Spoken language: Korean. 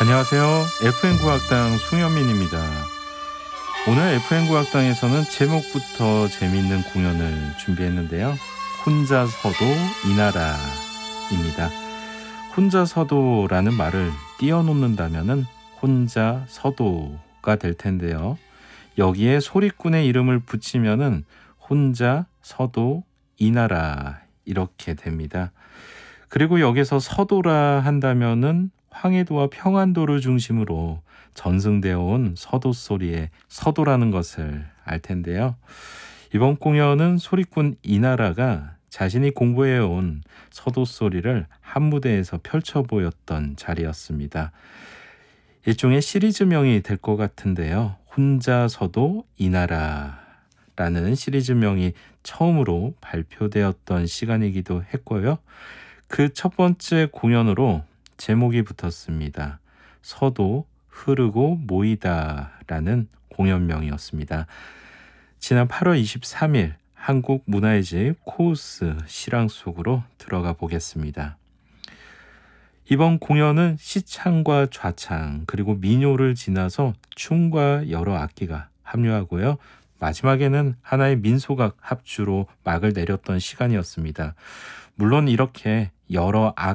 안녕하세요. FM국악당 송현민입니다. 오늘 FM국악당에서는 제목부터 재미있는 공연을 준비했는데요. 혼자서도 이 나라입니다. 혼자서도라는 말을 띄워놓는다면은 혼자서도가 될 텐데요. 여기에 소리꾼의 이름을 붙이면은 혼자서도 이 나라 이렇게 됩니다. 그리고 여기서 서도라 한다면은 황해도와 평안도를 중심으로 전승되어 온 서도 소리의 서도라는 것을 알 텐데요. 이번 공연은 소리꾼 이나라가 자신이 공부해온 서도 소리를 한 무대에서 펼쳐 보였던 자리였습니다. 일종의 시리즈명이 될 것 같은데요. 혼자서도 이나라라는 시리즈명이 처음으로 발표되었던 시간이기도 했고요. 그 첫 번째 공연으로 제목이 붙었습니다. 서도 흐르고 모이다라는 공연명이었습니다. 지난 8월 23일 한국 문화의 집 코우스 실황 속으로 들어가 보겠습니다. 이번 공연은 시창과 좌창 그리고 민요를 지나서 춤과 여러 악기가 합류하고요. 마지막에는 하나의 민소각 합주로 막을 내렸던 시간이었습니다. 물론 이렇게 여러